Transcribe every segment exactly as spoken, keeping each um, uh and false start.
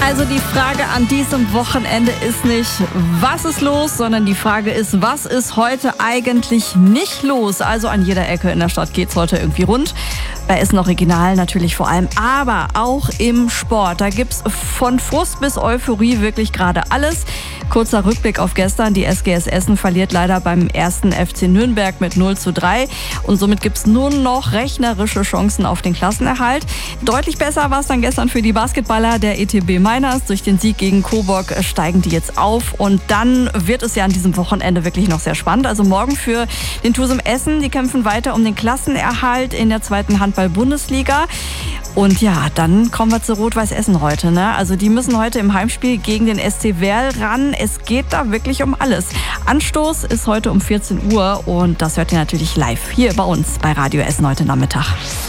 Also die Frage an diesem Wochenende ist nicht, was ist los, sondern die Frage ist, was ist heute eigentlich nicht los? Also an jeder Ecke in der Stadt geht's heute irgendwie rund. Bei Essen Original natürlich vor allem, aber auch im Sport. Da gibt's von Frust bis Euphorie wirklich gerade alles. Kurzer Rückblick auf gestern. Die S G S Essen verliert leider beim ersten F C Nürnberg mit null zu drei. Und somit gibt's nur noch rechnerische Chancen auf den Klassenerhalt. Deutlich besser war es dann gestern für die Basketballer der E T B Mainers. Durch den Sieg gegen Coburg steigen die jetzt auf. Und dann wird es ja an diesem Wochenende wirklich noch sehr spannend. Also morgen für den T U S M Essen. Die kämpfen weiter um den Klassenerhalt in der zweiten Handball-Bundesliga. Und ja, dann kommen wir zu Rot-Weiß Essen heute. Ne? Also die müssen heute im Heimspiel gegen den S C Werl ran. Es geht da wirklich um alles. Anstoß ist heute um vierzehn Uhr und das hört ihr natürlich live hier bei uns bei Radio Essen heute Nachmittag.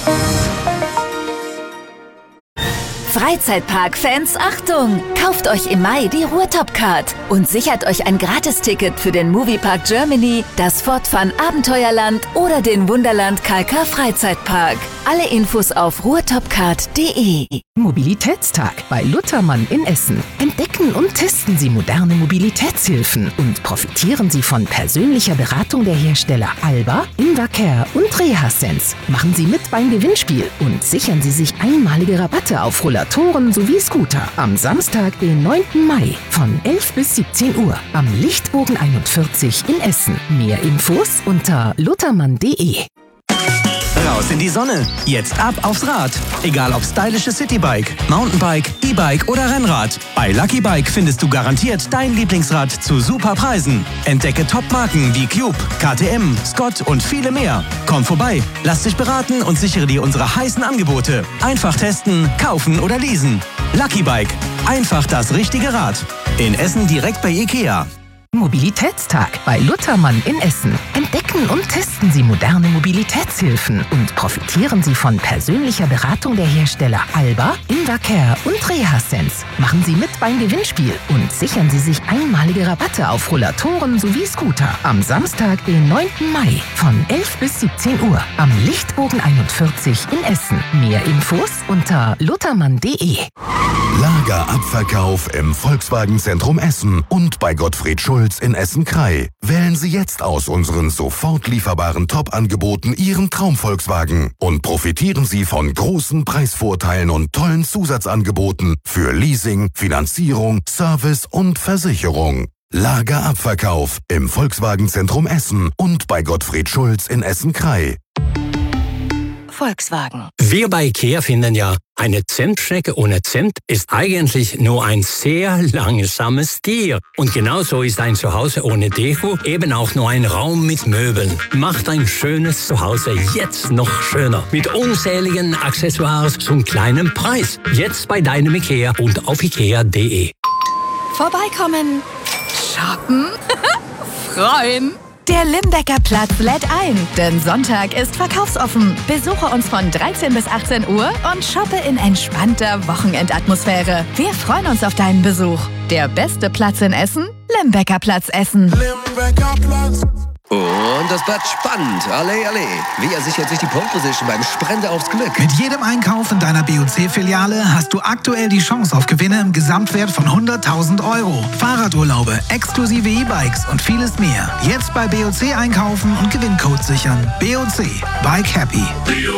Freizeitpark-Fans, Achtung! Kauft euch im Mai die Ruhrtop-Card und sichert euch ein Gratisticket für den Moviepark Germany, das Fortfun Abenteuerland oder den Wunderland K K Freizeitpark. Alle Infos auf ruhrtopcard punkt de. Mobilitätstag bei Luthermann in Essen. Entdecken und testen Sie moderne Mobilitätshilfen und profitieren Sie von persönlicher Beratung der Hersteller Alba, Invacare und Rehasense. Machen Sie mit beim Gewinnspiel und sichern Sie sich einmalige Rabatte auf Rollatoren sowie Scooter am Samstag, den neunten Mai von elf bis siebzehn Uhr am Lichtbogen einundvierzig in Essen. Mehr Infos unter luthermann punkt de. Raus in die Sonne. Jetzt ab aufs Rad. Egal ob stylische Citybike, Mountainbike, E-Bike oder Rennrad. Bei Lucky Bike findest du garantiert dein Lieblingsrad zu super Preisen. Entdecke Top-Marken wie Cube, K T M, Scott und viele mehr. Komm vorbei, lass dich beraten und sichere dir unsere heißen Angebote. Einfach testen, kaufen oder leasen. Lucky Bike. Einfach das richtige Rad. In Essen direkt bei Ikea. Mobilitätstag bei Luthermann in Essen. Entdecken und testen Sie moderne Mobilitätshilfen und profitieren Sie von persönlicher Beratung der Hersteller Alba, Invacare und Rehasense. Machen Sie mit beim Gewinnspiel und sichern Sie sich einmalige Rabatte auf Rollatoren sowie Scooter am Samstag, den neunten Mai von elf bis siebzehn Uhr am Lichtbogen einundvierzig in Essen. Mehr Infos unter luthermann punkt de. Lagerabverkauf im Volkswagen-Zentrum Essen und bei Gottfried Schulz in Essen-Krei. Wählen Sie jetzt aus unseren sofort lieferbaren Top-Angeboten Ihren Traum-Volkswagen und profitieren Sie von großen Preisvorteilen und tollen Zusatzangeboten für Leasing, Finanzierung, Service und Versicherung. Lagerabverkauf im Volkswagen-Zentrum Essen und bei Gottfried Schulz in Essen-Krei. Volkswagen. Wir bei IKEA finden ja, eine Zentschnecke ohne Zent ist eigentlich nur ein sehr langsames Tier. Und genauso ist ein Zuhause ohne Deko eben auch nur ein Raum mit Möbeln. Macht ein schönes Zuhause jetzt noch schöner. Mit unzähligen Accessoires zum kleinen Preis. Jetzt bei deinem IKEA und auf ikea punkt de. Vorbeikommen. Shoppen. Freuen. Der Limbecker Platz lädt ein, denn Sonntag ist verkaufsoffen. Besuche uns von dreizehn bis achtzehn Uhr und shoppe in entspannter Wochenendatmosphäre. Wir freuen uns auf deinen Besuch. Der beste Platz in Essen? Limbecker Platz Essen. Limbecker Platz. Und das bleibt spannend. Alle, alle. Wer sichert sich die Pole Position beim Sprint aufs Glück? Mit jedem Einkauf in deiner B O C-Filiale hast du aktuell die Chance auf Gewinne im Gesamtwert von hunderttausend Euro. Fahrradurlaube, exklusive E-Bikes und vieles mehr. Jetzt bei B O C einkaufen und Gewinncodes sichern. B O C. Bike Happy.